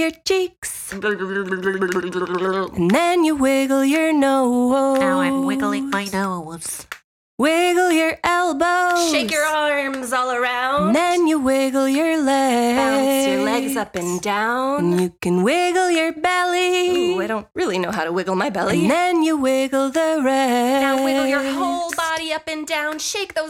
your cheeks. And then you wiggle your nose. Now I'm wiggling my nose. Wiggle your elbows. Shake your arms all around. And then you wiggle your legs. Bounce your legs up and down. And you can wiggle your belly. Ooh, I don't really know how to wiggle my belly. And then you wiggle the rest. Now wiggle your whole body up and down. Shake those